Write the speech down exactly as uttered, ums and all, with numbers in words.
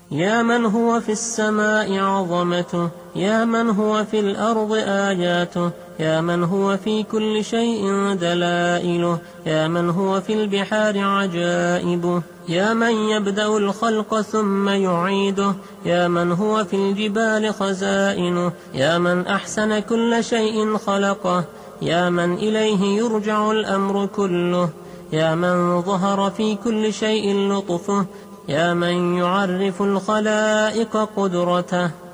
يا من هو في السماء عظمته، يا من هو في الأرض آياته، يا من هو في كل شيء دلائله، يا من هو في البحار عجائبه، يا من يبدأ الخلق ثم يعيده، يا من هو في الجبال خزائنه، يا من أحسن كل شيء خلقه، يا من إليه يرجع الأمر كله، يا من ظهر في كل شيء لطفه، يا من يعرف الخلائق قدرته.